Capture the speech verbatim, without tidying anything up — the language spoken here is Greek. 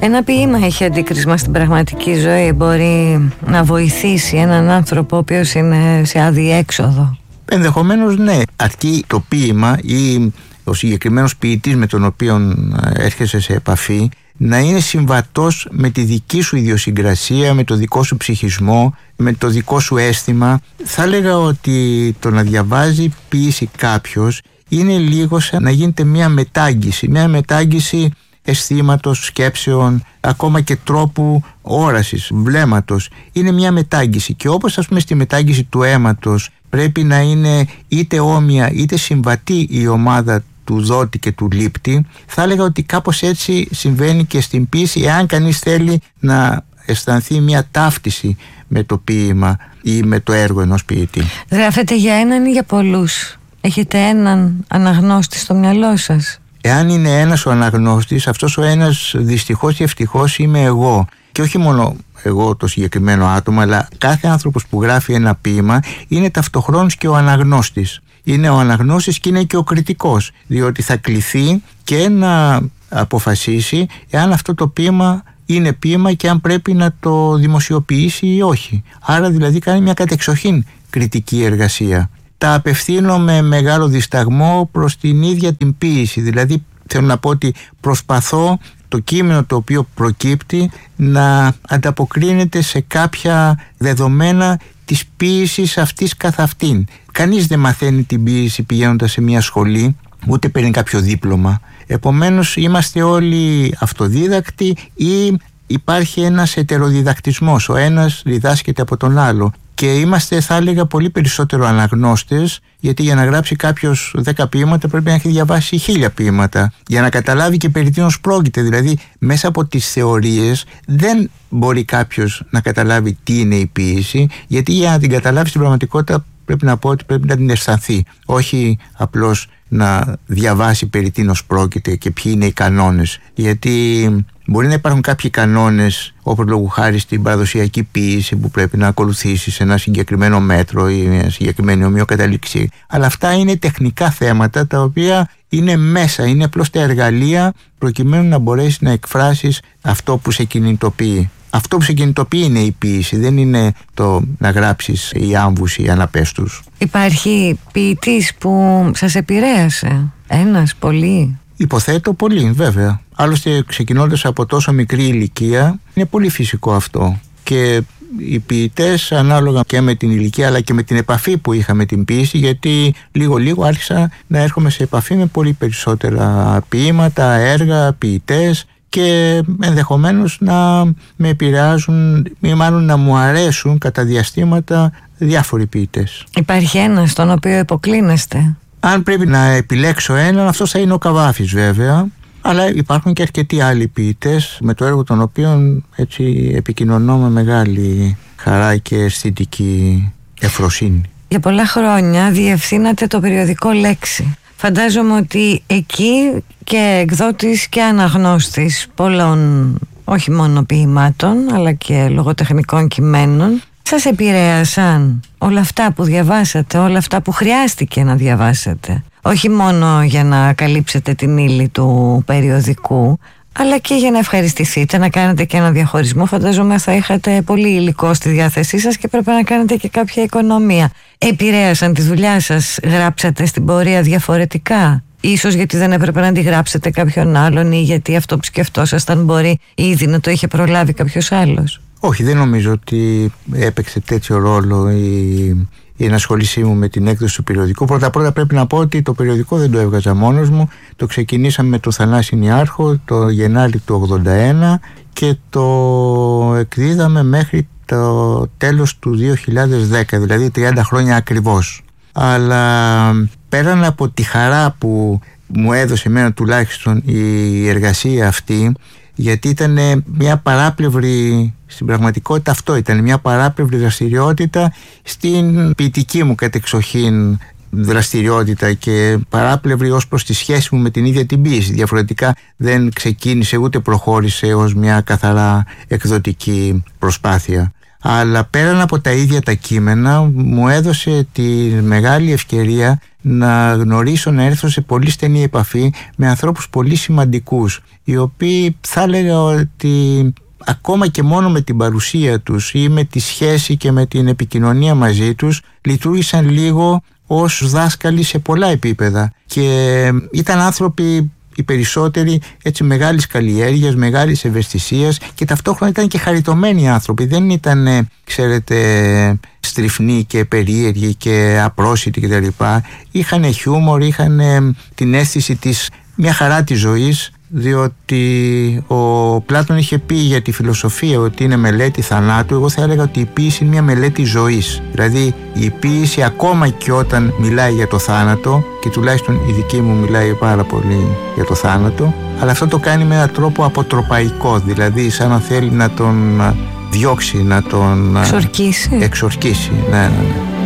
Ένα ποίημα έχει αντίκρισμα στην πραγματική ζωή? Μπορεί να βοηθήσει έναν άνθρωπο ο οποίος είναι σε αδιέξοδο? Ενδεχομένως ναι, αρκεί το ποίημα ή ο συγκεκριμένος ποιητής με τον οποίο έρχεσαι σε επαφή να είναι συμβατός με τη δική σου ιδιοσυγκρασία, με το δικό σου ψυχισμό, με το δικό σου αίσθημα. Θα έλεγα ότι το να διαβάζει ποίηση κάποιος είναι λίγο σαν να γίνεται μια μετάγγιση, μια μετάγγιση αισθήματος, σκέψεων, ακόμα και τρόπου όρασης, βλέμματος. Είναι μια μετάγγιση, και όπως ας πούμε στη μετάγγιση του αίματος πρέπει να είναι είτε όμοια είτε συμβατή η ομάδα του δότη και του λήπτη, θα έλεγα ότι κάπως έτσι συμβαίνει και στην ποίηση, εάν κανείς θέλει να αισθανθεί μια ταύτιση με το ποίημα ή με το έργο ενός ποιητή. Γράφετε για έναν ή για πολλούς? Έχετε έναν αναγνώστη στο μυαλό σας? Εάν είναι ένας ο αναγνώστης, αυτός ο ένας δυστυχώς ή ευτυχώς είμαι εγώ. Και όχι μόνο εγώ το συγκεκριμένο άτομο, αλλά κάθε άνθρωπος που γράφει ένα ποίημα είναι ταυτοχρόνως και ο αναγνώστης. Είναι ο αναγνώστης και είναι και ο κριτικός, διότι θα κληθεί και να αποφασίσει εάν αυτό το ποίημα είναι ποίημα και αν πρέπει να το δημοσιοποιήσει ή όχι. Άρα δηλαδή κάνει μια κατεξοχήν κριτική εργασία. Τα απευθύνω με μεγάλο δισταγμό προς την ίδια την ποίηση, δηλαδή θέλω να πω ότι προσπαθώ το κείμενο το οποίο προκύπτει να ανταποκρίνεται σε κάποια δεδομένα της ποίησης αυτής καθ' αυτήν. Κανείς δεν μαθαίνει την ποίηση πηγαίνοντας σε μια σχολή, ούτε παίρνει κάποιο δίπλωμα. Επομένως είμαστε όλοι αυτοδίδακτοι ή υπάρχει ένας ετεροδιδακτισμός, ο ένας διδάσκεται από τον άλλο. Και είμαστε, θα έλεγα, πολύ περισσότερο αναγνώστες, γιατί για να γράψει κάποιος δέκα ποίηματα πρέπει να έχει διαβάσει χίλια ποίηματα, για να καταλάβει και περί τίνος πρόκειται. Δηλαδή μέσα από τις θεωρίες δεν μπορεί κάποιος να καταλάβει τι είναι η ποίηση, γιατί για να την καταλάβει στην πραγματικότητα πρέπει να πω ότι πρέπει να την αισθανθεί, όχι απλώς να διαβάσει περί τίνος πρόκειται και ποιοι είναι οι κανόνες. Γιατί μπορεί να υπάρχουν κάποιοι κανόνες, όπως λόγου χάρη στην παραδοσιακή ποίηση, που πρέπει να ακολουθήσεις ένα συγκεκριμένο μέτρο ή μια συγκεκριμένη ομοιοκαταλήξη. Αλλά αυτά είναι τεχνικά θέματα τα οποία είναι μέσα, είναι απλώς τα εργαλεία προκειμένου να μπορέσεις να εκφράσεις αυτό που σε κινητοποιεί. Αυτό που σε κινητοποιεί είναι η ποίηση, δεν είναι το να γράψεις οι άμβους ή αναπέστους. Υπάρχει ποιητής που σας επηρέασε? Ένας, πολλοί? Υποθέτω πολύ, βέβαια. Άλλωστε, ξεκινώντας από τόσο μικρή ηλικία, είναι πολύ φυσικό αυτό. Και οι ποιητές, ανάλογα και με την ηλικία αλλά και με την επαφή που είχα με την ποίηση, γιατί λίγο-λίγο άρχισα να έρχομαι σε επαφή με πολύ περισσότερα ποίηματα, έργα, ποιητές, και ενδεχομένως να με επηρεάζουν ή μάλλον να μου αρέσουν κατά διαστήματα διάφοροι ποιητές. Υπάρχει ένας στον οποίο υποκλίνεστε? Αν πρέπει να επιλέξω έναν, αυτός θα είναι ο Καβάφης βέβαια, αλλά υπάρχουν και αρκετοί άλλοι ποιητές με το έργο των οποίων έτσι επικοινωνώ με μεγάλη χαρά και αισθητική ευφροσύνη. Για πολλά χρόνια διευθύνατε το περιοδικό Λέξη. Φαντάζομαι ότι εκεί και εκδότης και αναγνώστης πολλών, όχι μόνο ποιημάτων, αλλά και λογοτεχνικών κειμένων. Σας επηρέασαν όλα αυτά που διαβάσατε, όλα αυτά που χρειάστηκε να διαβάσετε? Όχι μόνο για να καλύψετε την ύλη του περιοδικού, αλλά και για να ευχαριστηθείτε, να κάνετε και ένα διαχωρισμό. Φαντάζομαι θα είχατε πολύ υλικό στη διάθεσή σας και πρέπει να κάνετε και κάποια οικονομία. Επηρέασαν τη δουλειά σας? Γράψατε στην πορεία διαφορετικά? Ίσως γιατί δεν έπρεπε να τη γράψετε κάποιον άλλον, ή γιατί αυτό που σκεφτόσασταν μπορεί ήδη να το είχε προλάβει κάποιος άλλος? Όχι, δεν νομίζω ότι έπαιξε τέτοιο ρόλο η, η ενασχόλησή μου με την έκδοση του περιοδικού. Πρώτα-πρώτα πρέπει να πω ότι το περιοδικό δεν το έβγαζα μόνος μου. Το ξεκινήσαμε με το Θανάση Νιάρχο το Γενάρη του ογδόντα ένα και το εκδίδαμε μέχρι το τέλος του δύο χιλιάδες δέκα, δηλαδή τριάντα χρόνια ακριβώς. Αλλά πέραν από τη χαρά που μου έδωσε εμένα τουλάχιστον η εργασία αυτή, γιατί ήταν μια παράπλευρη, στην πραγματικότητα αυτό ήταν μια παράπλευρη δραστηριότητα στην ποιητική μου κατεξοχήν δραστηριότητα και παράπλευρη ως προς τη σχέση μου με την ίδια την ποίηση. Διαφορετικά δεν ξεκίνησε ούτε προχώρησε ως μια καθαρά εκδοτική προσπάθεια. αλλά πέραν από τα ίδια τα κείμενα μου έδωσε τη μεγάλη ευκαιρία να γνωρίσω, να έρθω σε πολύ στενή επαφή με ανθρώπους πολύ σημαντικούς, οι οποίοι θα έλεγα ότι ακόμα και μόνο με την παρουσία τους ή με τη σχέση και με την επικοινωνία μαζί τους λειτουργήσαν λίγο ως δάσκαλοι σε πολλά επίπεδα, και ήταν άνθρωποι οι περισσότεροι έτσι μεγάλης καλλιέργειας, μεγάλης ευαισθησίας, και ταυτόχρονα ήταν και χαριτωμένοι άνθρωποι. Δεν ήταν, ξέρετε, στριφνοί και περίεργοι και απρόσιτοι κτλ. Είχαν χιούμορ, είχαν την αίσθηση της, μια χαρά της ζωής, διότι ο Πλάτων είχε πει για τη φιλοσοφία ότι είναι μελέτη θανάτου. Εγώ θα έλεγα ότι η ποίηση είναι μια μελέτη ζωής. Δηλαδή η ποίηση, ακόμα και όταν μιλάει για το θάνατο, και τουλάχιστον η δική μου μιλάει πάρα πολύ για το θάνατο, αλλά αυτό το κάνει με έναν τρόπο αποτροπαϊκό, δηλαδή σαν να θέλει να τον διώξει, να τον εξορκίσει. εξορκίσει. Ναι, ναι, ναι.